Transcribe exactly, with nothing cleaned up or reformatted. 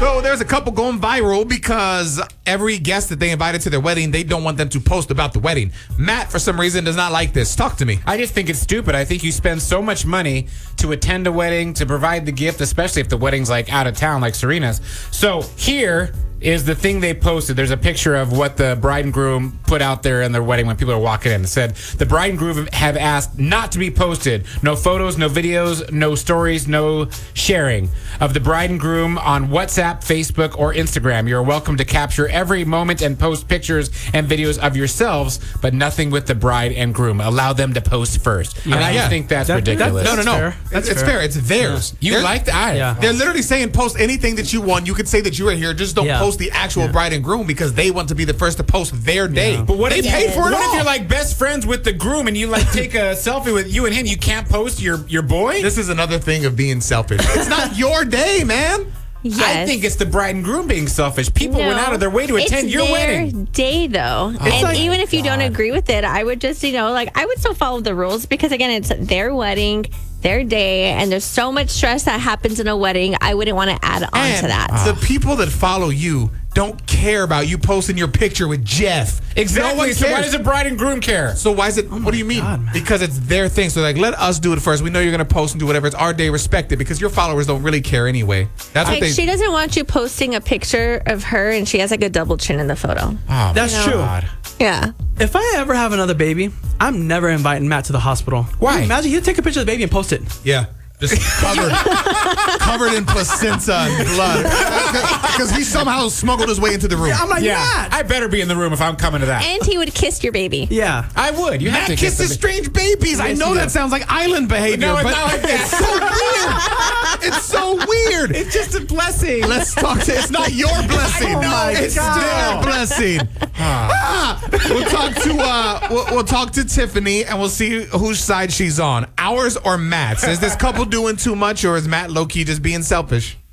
So there's a couple going viral because every guest that they invited to their wedding, they don't want them to post about the wedding. Matt, for some reason, does not like this. Talk to me. I just think it's stupid. I think you spend so much money to attend a wedding, to provide the gift, especially if the wedding's like out of town, like Serena's. So here is the thing they posted. There's a picture of what the bride and groom put out there in their wedding when people are walking in. It said, the bride and groom have asked not to be posted. No photos, no videos, no stories, no sharing of the bride and groom on WhatsApp, Facebook, or Instagram. You're welcome to capture every moment and post pictures and videos of yourselves, but nothing with the bride and groom. Allow them to post first. Yeah. And I Yeah. just think that's That- ridiculous. No, no, no. fair. That's it's fair. fair. It's theirs. You They're- like that? Yeah. They're literally saying post anything that you want. You could say that you are here. Just don't Yeah. post the actual bride and groom because they want to be the first to post their day. Yeah. But what they if, paid for it what all? if you're like best friends with the groom and you like take a selfie with you and him? You can't post your, your boy? This is another thing of being selfish. It's not your day, man. Yes. I think it's the bride and groom being selfish. People No. went out of their way to attend it's your their wedding. day, though. and like- even if you don't God. agree with it, I would just, you know, like, I would still follow the rules because, again, it's their wedding, their day, and there's so much stress that happens in a wedding. I wouldn't want to add on And to that. the people that follow you don't care about you posting your picture with Jeff. Exactly. No one So why cares. does the bride and groom care? So why is it? what do you mean? God, man. Because it's their thing. So like, let us do it first. We know you're gonna post and do whatever. It's our day. Respect it because your followers don't really care anyway. That's what Like, they. she doesn't want you posting a picture of her and she has like a double chin in the photo. Oh, That's my true. God. Yeah. If I ever have another baby, I'm never inviting Matt to the hospital. Why? Imagine he'll take a picture of the baby and post it. yeah. Just covered, covered in placenta and blood, because he somehow smuggled his way into the room. I'm like, Yeah, Matt. I better be in the room if I'm coming to that. And he would kiss your baby. yeah. I would. You have Matt to kiss kisses the- strange babies. I Yes, know he that does. sounds like island behavior, No, it's but not like that. it's so weird. It's so weird. It's just a blessing. Let's talk to. It's not your blessing. I know, it's God. their blessing. Ah. We'll talk to. Uh, we'll, we'll talk to Tiffany, and we'll see whose side she's on. Ours or Matt's. Is this couple doing too much, or is Matt low key just being selfish?